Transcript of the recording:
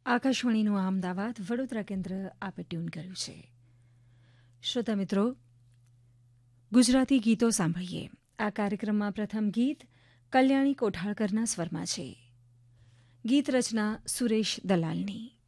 આકાશવાણીનું અમદાવાદ વડોદરા કેન્દ્ર આપે ટ્યુન કર્યું છે. શ્રોતા મિત્રો, ગુજરાતી ગીતો સાંભળીએ. આ કાર્યક્રમમાં પ્રથમ ગીત કલ્યાણી કોઠાળકરના સ્વરમાં છે. ગીત રચના સુરેશ દલાલની.